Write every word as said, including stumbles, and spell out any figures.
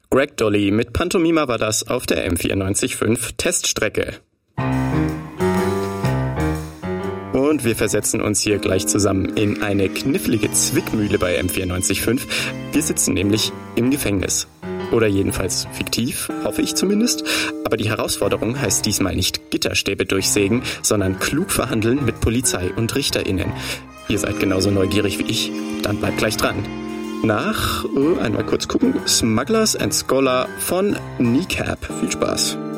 Greg Dolly mit Pantomima war das auf der M vierundneunzig Komma fünf Teststrecke. Und wir versetzen uns hier gleich zusammen in eine knifflige Zwickmühle bei M vierundneunzig Komma fünf. Wir sitzen nämlich im Gefängnis. Oder jedenfalls fiktiv, hoffe ich zumindest. Aber die Herausforderung heißt diesmal nicht Gitterstäbe durchsägen, sondern klug verhandeln mit Polizei und RichterInnen. Ihr seid genauso neugierig wie ich, dann bleibt gleich dran. Nach, oh, einmal kurz gucken, Smugglers and Scholar von Kneecap. Viel Spaß.